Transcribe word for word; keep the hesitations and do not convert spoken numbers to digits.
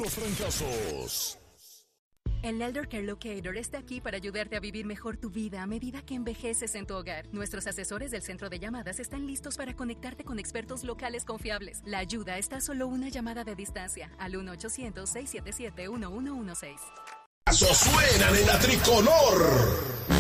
los trancazos. El Elder Care Locator está aquí para ayudarte a vivir mejor tu vida a medida que envejeces en tu hogar. Nuestros asesores del centro de llamadas están listos para conectarte con expertos locales confiables. La ayuda está a solo una llamada de distancia, al uno ochocientos, seiscientos setenta y siete, uno uno uno seis. Suenan en la tricolor.